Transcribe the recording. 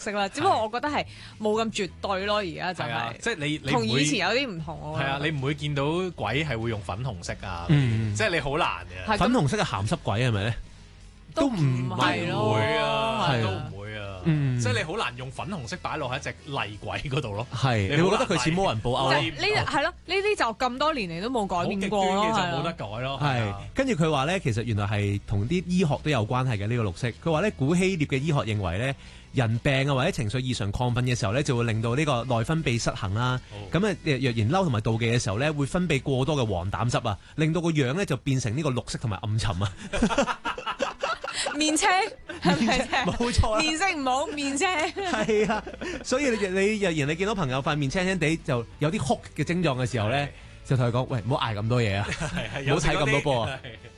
色啦，只不過我覺得係冇咁絕對咯，而家就係即係你同以前有啲唔同喎。 係啊，你唔會見到鬼係會用粉紅色啊，即係你好難嘅。 粉紅色嘅鹹濕鬼係咪咧？ 都唔係咯， 會啊， 係都唔會啊，即係你好難用粉紅色擺落喺隻厲鬼嗰度咯。 係，你會覺得佢似魔人布歐咯。 呢係咯，呢啲就咁多年嚟都冇改變過咯， 好極端嘅就冇得改咯。 係，跟住佢話咧，其實原來係同啲醫學都有關係嘅呢個綠色。佢話咧，古希臘嘅醫學認為咧，人病啊或者情緒異常亢奮嘅時候咧，就會令到呢個內分泌失衡啦。咁啊，若然嬲同埋妒忌嘅時候咧，會分泌過多嘅黃膽汁啊，令到個樣咧就變成呢個綠色同埋暗沉啊。 面青係咪啫？ 冇錯， 面色唔好，面青係啊。所以你若然你見到朋友塊面青青地，就有啲哭嘅症狀嘅時候咧，就同佢講：喂，唔好嗌咁多嘢啊，唔好睇咁多波啊。